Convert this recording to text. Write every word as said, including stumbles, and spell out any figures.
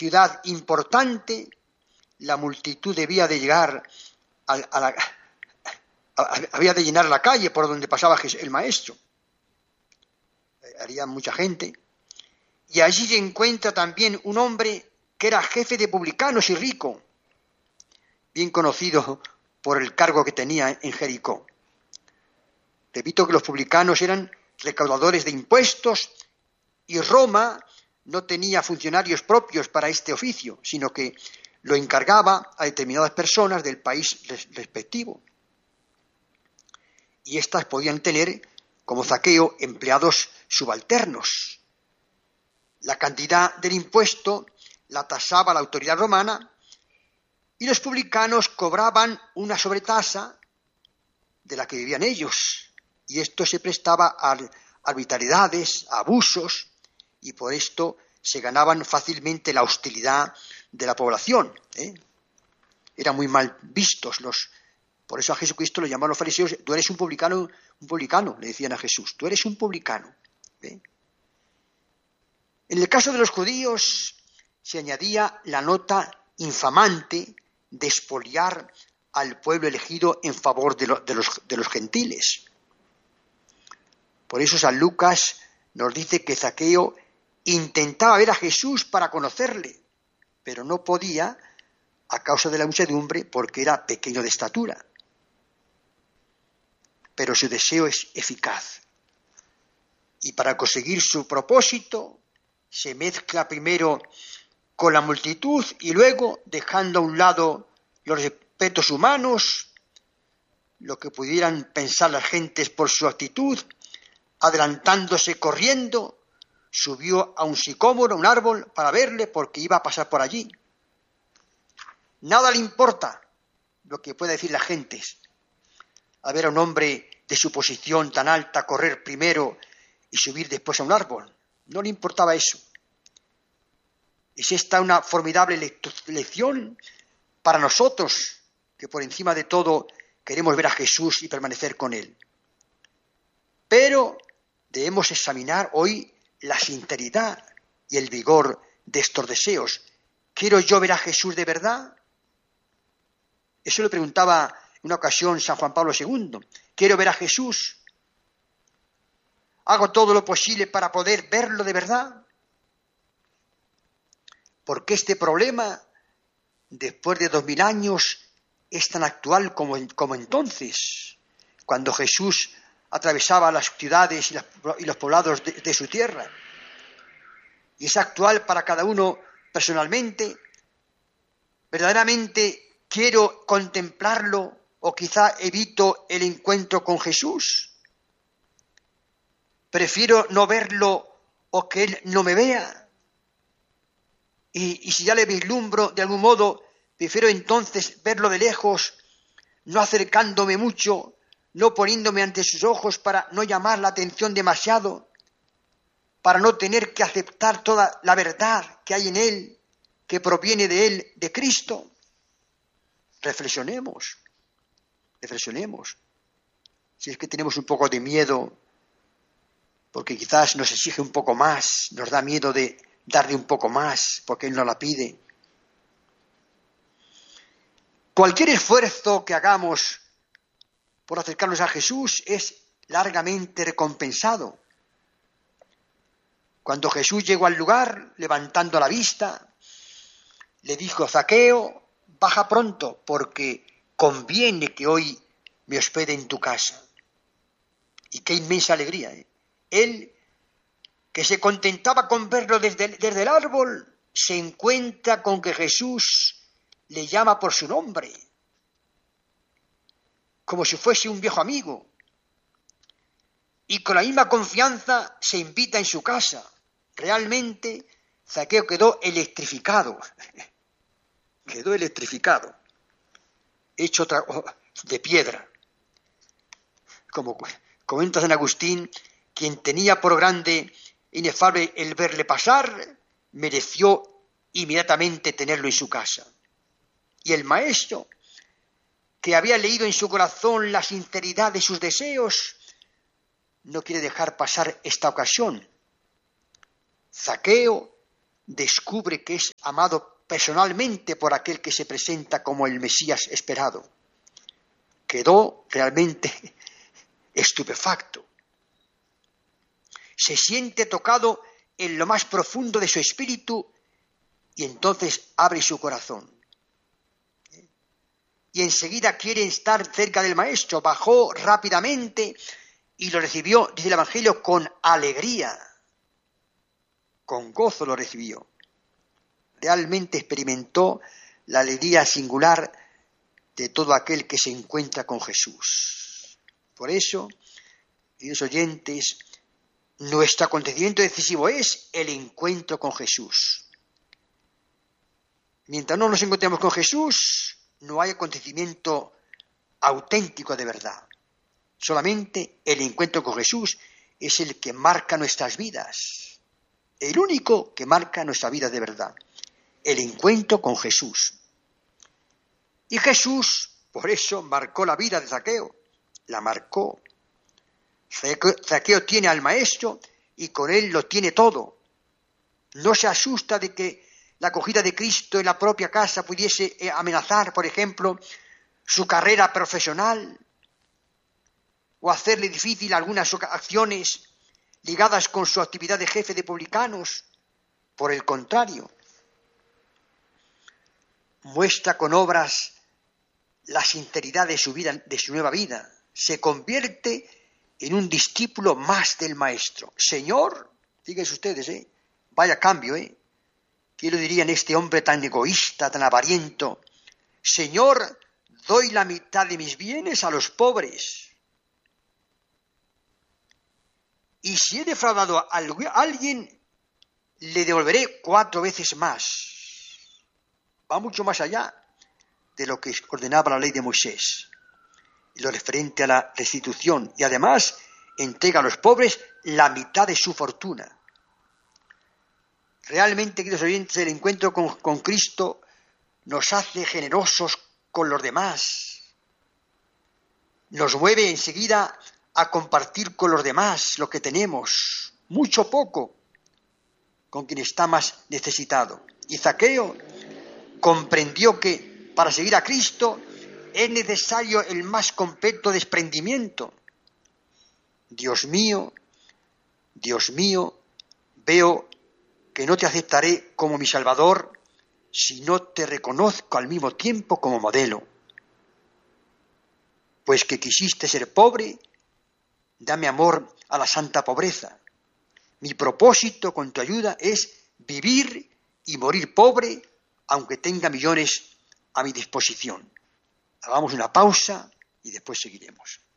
ciudad importante, la multitud debía de llegar a, a la... A, había de llenar la calle por donde pasaba el maestro. Haría mucha gente. Y allí se encuentra también un hombre que era jefe de publicanos y rico, bien conocido por el cargo que tenía en Jericó. Repito que los publicanos eran recaudadores de impuestos y Roma no tenía funcionarios propios para este oficio, sino que lo encargaba a determinadas personas del país respectivo. Y éstas podían tener, como Zaqueo, empleados subalternos. La cantidad del impuesto la tasaba la autoridad romana y los publicanos cobraban una sobretasa de la que vivían ellos. Y esto se prestaba a arbitrariedades, a abusos, y por esto se ganaban fácilmente la hostilidad de la población, ¿eh? Eran muy mal vistos los... Por eso a Jesucristo lo llamaban los fariseos, tú eres un publicano, un publicano, le decían a Jesús, tú eres un publicano. ¿Eh? En el caso de los judíos se añadía la nota infamante de expoliar al pueblo elegido en favor de, lo, de, los, de los gentiles. Por eso San Lucas nos dice que Zaqueo intentaba ver a Jesús para conocerle, pero no podía a causa de la muchedumbre porque era pequeño de estatura. Pero su deseo es eficaz. Y para conseguir su propósito, se mezcla primero con la multitud y luego, dejando a un lado los respetos humanos, lo que pudieran pensar las gentes por su actitud, adelantándose corriendo, subió a un sicómoro, a un árbol, para verle porque iba a pasar por allí. Nada le importa lo que pueda decir las gentes. A ver a un hombre de su posición tan alta correr primero y subir después a un árbol. No le importaba eso. Es esta una formidable lección para nosotros, que por encima de todo queremos ver a Jesús y permanecer con Él. Pero debemos examinar hoy la sinceridad y el vigor de estos deseos. ¿Quiero yo ver a Jesús de verdad? Eso le preguntaba en una ocasión San Juan Pablo segundo. ¿Quiero ver a Jesús? ¿Hago todo lo posible para poder verlo de verdad? Porque este problema, después de dos mil años, es tan actual como, como entonces, cuando Jesús atravesaba las ciudades y, las, y los poblados de, de su tierra. Y es actual para cada uno personalmente. Verdaderamente quiero contemplarlo o quizá evito el encuentro con Jesús. Prefiero no verlo o que Él no me vea. Y, y si ya le vislumbro de algún modo, prefiero entonces verlo de lejos, no acercándome mucho, no poniéndome ante sus ojos para no llamar la atención demasiado, para no tener que aceptar toda la verdad que hay en Él, que proviene de Él, de Cristo. Reflexionemos, reflexionemos. Si es que tenemos un poco de miedo, porque quizás nos exige un poco más, nos da miedo de darle un poco más, porque Él nos la pide. Cualquier esfuerzo que hagamos por acercarnos a Jesús es largamente recompensado. Cuando Jesús llegó al lugar, levantando la vista, le dijo: Zaqueo, baja pronto, porque conviene que hoy me hospede en tu casa. Y qué inmensa alegría, ¿eh? Él, que se contentaba con verlo desde, desde el árbol, se encuentra con que Jesús le llama por su nombre, como si fuese un viejo amigo. Y con la misma confianza se invita en su casa. Realmente, Zaqueo quedó electrificado. Quedó electrificado. Hecho de piedra. Como comenta San Agustín, quien tenía por grande e inefable el verle pasar, mereció inmediatamente tenerlo en su casa. Y el maestro, que había leído en su corazón la sinceridad de sus deseos, no quiere dejar pasar esta ocasión. Zaqueo descubre que es amado personalmente por aquel que se presenta como el Mesías esperado. Quedó realmente estupefacto. Se siente tocado en lo más profundo de su espíritu y entonces abre su corazón. Y enseguida quiere estar cerca del Maestro. Bajó rápidamente y lo recibió, dice el Evangelio, con alegría. Con gozo lo recibió. Realmente experimentó la alegría singular de todo aquel que se encuentra con Jesús. Por eso, queridos oyentes, nuestro acontecimiento decisivo es el encuentro con Jesús. Mientras no nos encontremos con Jesús, no hay acontecimiento auténtico de verdad. Solamente el encuentro con Jesús es el que marca nuestras vidas. El único que marca nuestra vida de verdad. El encuentro con Jesús. Y Jesús, por eso, marcó la vida de Zaqueo. La marcó. Zaqueo tiene al Maestro y con él lo tiene todo. No se asusta de que la acogida de Cristo en la propia casa pudiese amenazar, por ejemplo, su carrera profesional o hacerle difícil algunas acciones ligadas con su actividad de jefe de publicanos. Por el contrario, muestra con obras la sinceridad de su vida, de su nueva vida. Se convierte en un discípulo más del Maestro. Señor, fíjense ustedes, ¿eh? Vaya cambio, ¿eh? ¿Qué lo dirían este hombre tan egoísta, tan avariento? Señor, doy la mitad de mis bienes a los pobres. Y si he defraudado a alguien, le devolveré cuatro veces más. Va mucho más allá de lo que ordenaba la ley de Moisés, y lo referente a la restitución, y además entrega a los pobres la mitad de su fortuna. Realmente, queridos oyentes, el encuentro con, con Cristo nos hace generosos con los demás, nos mueve enseguida a compartir con los demás lo que tenemos, mucho o poco, con quien está más necesitado. Y Zaqueo comprendió que para seguir a Cristo es necesario el más completo desprendimiento. Dios mío, Dios mío, veo que no te aceptaré como mi Salvador si no te reconozco al mismo tiempo como modelo. Pues que quisiste ser pobre, dame amor a la santa pobreza. Mi propósito con tu ayuda es vivir y morir pobre, aunque tenga millones a mi disposición. Hagamos una pausa y después seguiremos.